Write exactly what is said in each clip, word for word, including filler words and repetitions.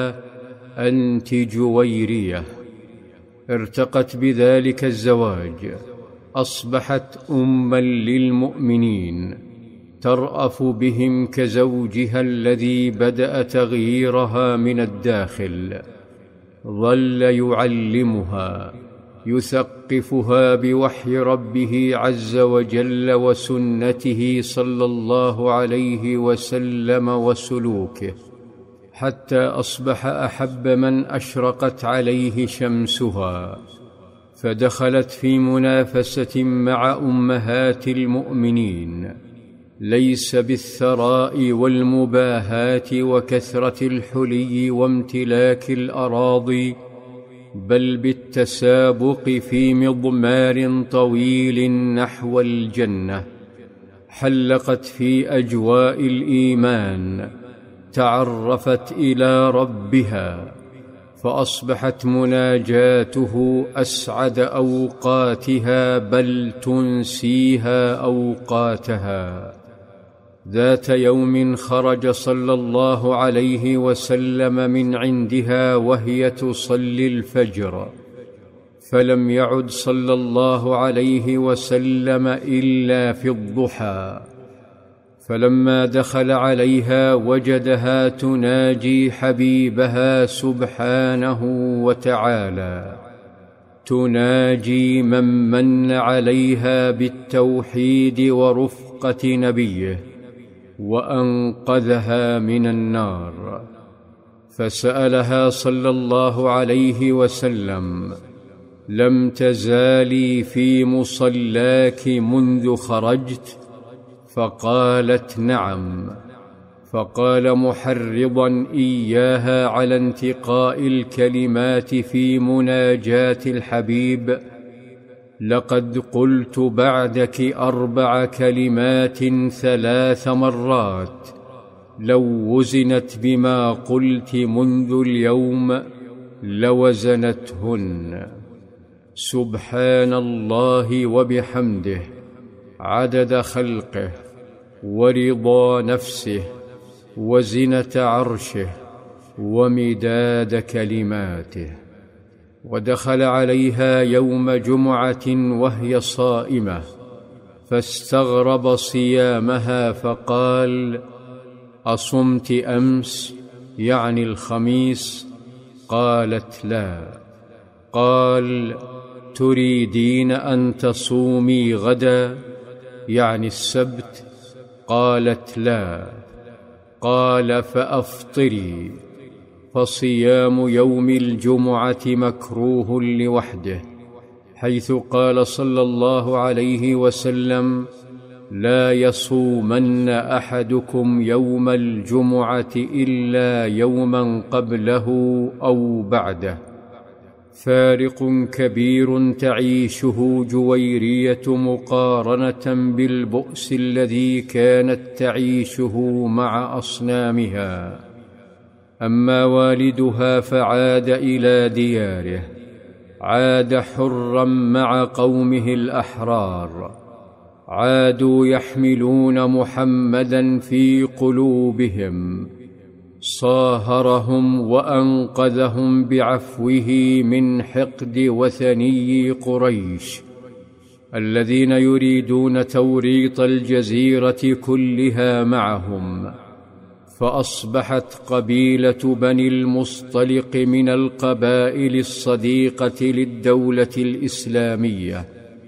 أنت جويرية. ارتقت بذلك الزواج، أصبحت أمًا للمؤمنين، ترأف بهم كزوجها الذي بدأ تغييرها من الداخل. ظل يعلمها، يثقفها بوحي ربه عز وجل وسنته صلى الله عليه وسلم وسلوكه، حتى أصبح أحب من أشرقت عليه شمسها، فدخلت في منافسة مع أمهات المؤمنين، ليس بالثراء والمباهاة وكثرة الحلي وامتلاك الأراضي، بل بالتسابق في مضمار طويل نحو الجنة. حلقت في أجواء الإيمان، تعرفت إلى ربها، فأصبحت مناجاته أسعد أوقاتها، بل تنسيها أوقاتها. ذات يوم خرج صلى الله عليه وسلم من عندها وهي تصلي الفجر، فلم يعد صلى الله عليه وسلم إلا في الضحى، فلما دخل عليها وجدها تناجي حبيبها سبحانه وتعالى، تناجي من من عليها بالتوحيد ورفقة نبيه وأنقذها من النار. فسألها صلى الله عليه وسلم: لم تزالي في مصلاك منذ خرجت؟ فقالت: نعم. فقال محرضا إياها على انتقاء الكلمات في مناجاة الحبيب: لقد قلت بعدك أربع كلمات ثلاث مرات، لو وزنت بما قلت منذ اليوم لوزنتهن. سبحان الله وبحمده، عدد خلقه ورضا نفسه وزنة عرشه ومداد كلماته. ودخل عليها يوم جمعة وهي صائمة، فاستغرب صيامها فقال: أصمت أمس؟ يعني الخميس؟ قالت: لا. قال: تريدين أن تصومي غدا؟ يعني السبت؟ قالت: لا. قال: فأفطري. فصيام يوم الجمعة مكروه لوحده، حيث قال صلى الله عليه وسلم: لا يصومن أحدكم يوم الجمعة إلا يوما قبله أو بعده. فارق كبير تعيشه جويرية مقارنة بالبؤس الذي كانت تعيشه مع أصنامها. أما والدها فعاد إلى دياره، عاد حرا مع قومه الأحرار، عادوا يحملون محمدا في قلوبهم، صاهرهم وأنقذهم بعفوه من حقد وثني قريش الذين يريدون توريط الجزيرة كلها معهم. فأصبحت قبيلة بني المصطلق من القبائل الصديقة للدولة الإسلامية.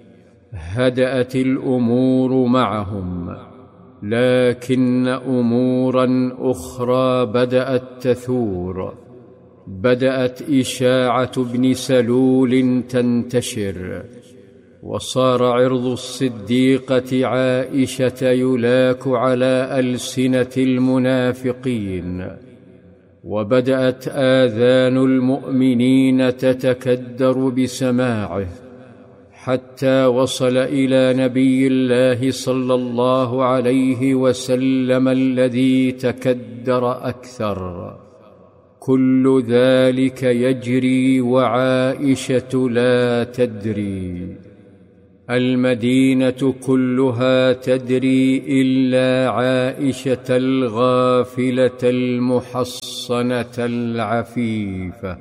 هدأت الأمور معهم، لكن أمورا أخرى بدأت تثور. بدأت إشاعة ابن سلول تنتشر، وصار عرض الصديقة عائشة يلاك على ألسنة المنافقين، وبدأت آذان المؤمنين تتكدر بسماعه، حتى وصل إلى نبي الله صلى الله عليه وسلم الذي تكدر أكثر. كل ذلك يجري وعائشة لا تدري. المدينة كلها تدري إلا عائشة الغافلة المحصنة العفيفة.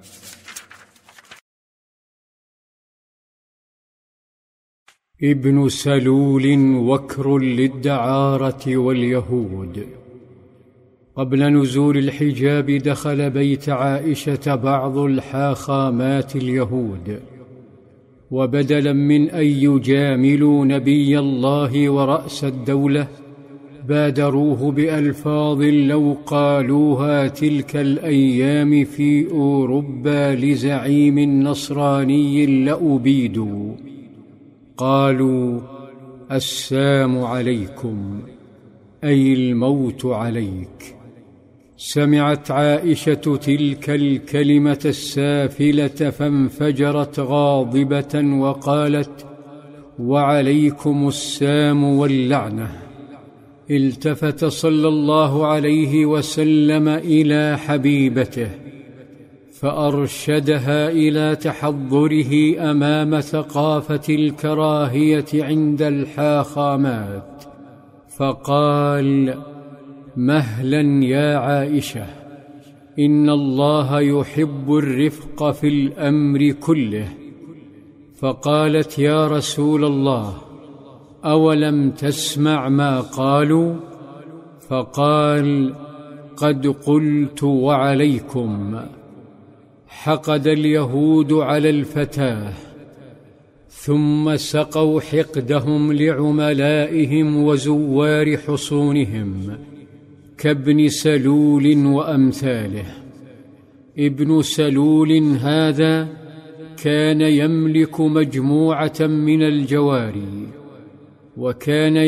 ابن سلول وكر للدعارة واليهود. قبل نزول الحجاب دخل بيت عائشة بعض الحاخامات اليهود، وبدلا من أن يجاملوا نبي الله ورأس الدولة بادروه بألفاظ لو قالوها تلك الأيام في أوروبا لزعيم نصراني لأبيدوا. قالوا: السام عليكم، أي الموت عليك. سمعت عائشة تلك الكلمة السافلة فانفجرت غاضبة وقالت: وعليكم السام واللعنة. التفت صلى الله عليه وسلم إلى حبيبته فأرشدها إلى تحضره أمام ثقافة الكراهية عند الحاخامات، فقال: مهلا يا عائشة، إن الله يحب الرفق في الأمر كله. فقالت: يا رسول الله، أولم تسمع ما قالوا؟ فقال: قد قلت وعليكم. حقد اليهود على الفتاة، ثم سقوا حقدهم لعملائهم وزوار حصونهم كابن سلول وأمثاله. ابن سلول هذا كان يملك مجموعة من الجواري، وكان